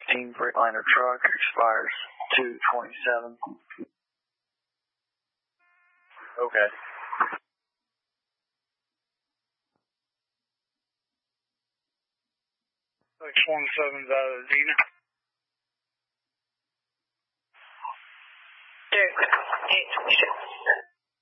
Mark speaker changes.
Speaker 1: 2016 Freightliner truck, expires 2/27.
Speaker 2: Okay.
Speaker 3: 617's out of Zena.